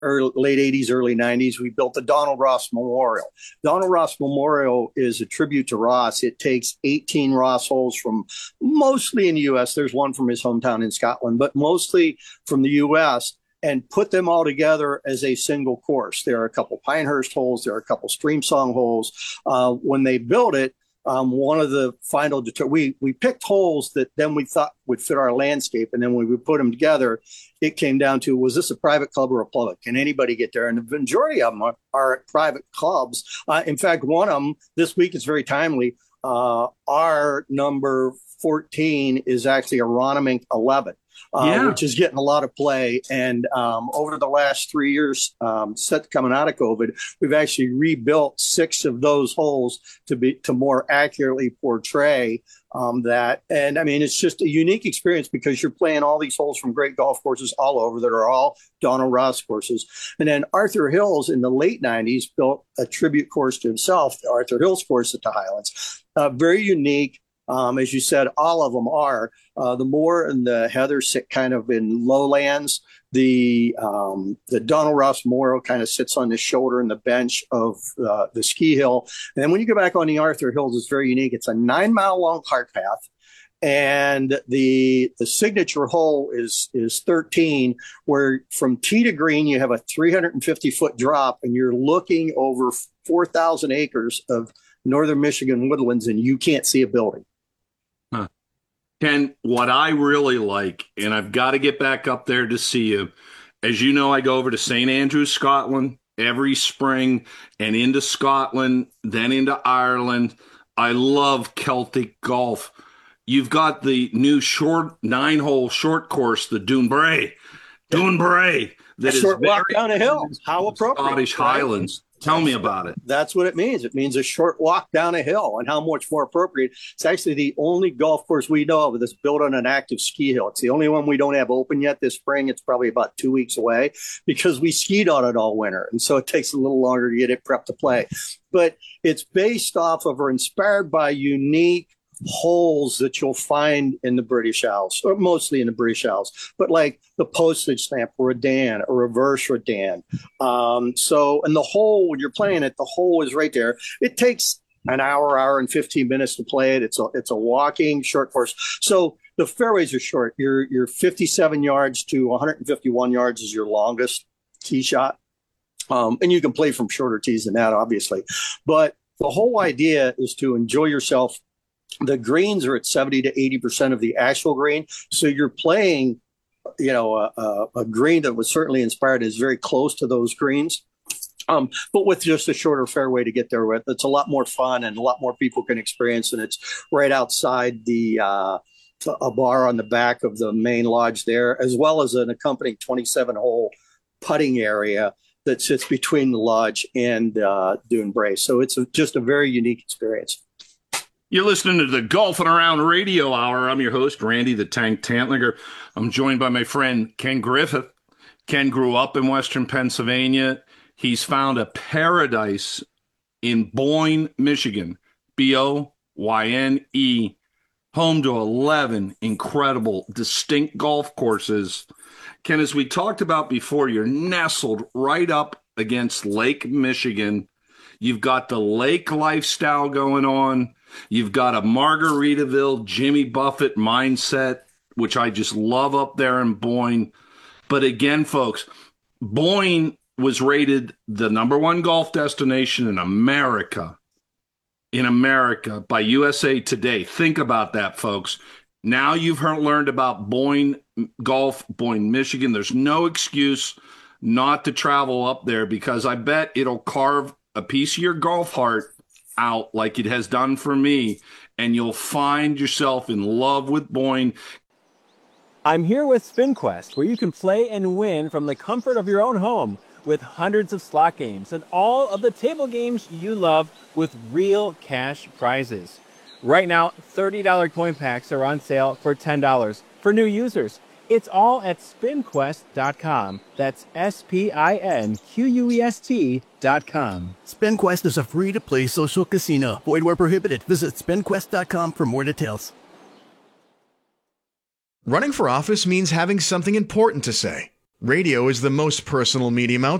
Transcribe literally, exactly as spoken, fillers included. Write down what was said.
early, late eighties, early nineties, we built the Donald Ross Memorial. Donald Ross Memorial is a tribute to Ross. It takes eighteen Ross holes from mostly in the U S. There's one from his hometown in Scotland, but mostly from the U S, and put them all together as a single course. There are a couple Pinehurst holes. There are a couple Streamsong holes. Uh, when they built it, Um, one of the final, deter- we, we picked holes that then we thought would fit our landscape. And then when we put them together, it came down to, was this a private club or a public? Can anybody get there? And the majority of them are, are private clubs. Uh, in fact, one of them this week is very timely. Uh, our number fourteen is actually a Ronimink eleven. Uh, yeah. Which is getting a lot of play. And um, over the last three years, um, set coming out of COVID, we've actually rebuilt six of those holes to be to more accurately portray um, that. And I mean, it's just a unique experience because you're playing all these holes from great golf courses all over that are all Donald Ross courses. And then Arthur Hills in the late nineties built a tribute course to himself, the Arthur Hills course at the Highlands. Uh, very unique. Um, as you said, all of them are. Uh, the Moore and the Heather sit kind of in lowlands. The um, the Donald Ross Memorial kind of sits on the shoulder and the bench of uh, the ski hill. And then when you go back on the Arthur Hills, it's very unique. It's a nine mile long cart path. And the the signature hole is is thirteen, where from tee to green, you have a three hundred fifty foot drop and you're looking over four thousand acres of northern Michigan woodlands and you can't see a building. Huh. Ken, what I really like, and I've got to get back up there to see you, as you know, I go over to Saint Andrews, Scotland every spring and into Scotland, then into Ireland. I love Celtic golf. You've got the new short nine-hole short course, the Dunbray. Dunbray. That a is short walk down a hill. How appropriate. Scottish Highlands. Tell me about it. That's what it means. It means a short walk down a hill, and how much more appropriate. It's actually the only golf course we know of that's built on an active ski hill. It's the only one we don't have open yet this spring. It's probably about two weeks away because we skied on it all winter. And so it takes a little longer to get it prepped to play. But it's based off of or inspired by unique holes that you'll find in the British Isles, or mostly in the British Isles, but like the postage stamp Redan, a reverse Redan. Um, so, and the hole, when you're playing it, the hole is right there. It takes an hour, hour and fifteen minutes to play it. It's a, it's a walking short course. So the fairways are short. You're, you're fifty-seven yards to one hundred fifty-one yards is your longest tee shot. Um, and you can play from shorter tees than that, obviously. But the whole idea is to enjoy yourself. The greens are at seventy to eighty percent of the actual green. So you're playing, you know, a, a, a green that was certainly inspired is very close to those greens. Um, but with just a shorter fairway to get there with, it's a lot more fun and a lot more people can experience. And it's right outside the, uh, a bar on the back of the main lodge there, as well as an accompanying twenty-seven hole putting area that sits between the lodge and uh, Dunbray. So it's a, just a very unique experience. You're listening to the Golfing Around Radio Hour. I'm your host, Randy the Tank Tantlinger. I'm joined by my friend, Ken Griffith. Ken grew up in Western Pennsylvania. He's found a paradise in Boyne, Michigan, B O Y N E, home to eleven incredible, distinct golf courses. Ken, as we talked about before, you're nestled right up against Lake Michigan. You've got the lake lifestyle going on. You've got a Margaritaville, Jimmy Buffett mindset, which I just love up there in Boyne. But again, folks, Boyne was rated the number one golf destination in America, in America by U S A Today. Think about that, folks. Now you've heard, learned about Boyne Golf, Boyne, Michigan. There's no excuse not to travel up there because I bet it'll carve a piece of your golf heart out like it has done for me, and you'll find yourself in love with Boyne. I'm here with SpinQuest, where you can play and win from the comfort of your own home with hundreds of slot games and all of the table games you love with real cash prizes. Right now, thirty dollar coin packs are on sale for ten dollars for new users. It's all at spin quest dot com. That's S P I N Q U E S T dot com. SpinQuest is a free-to-play social casino. Void where prohibited. Visit spin quest dot com for more details. Running for office means having something important to say. Radio is the most personal medium out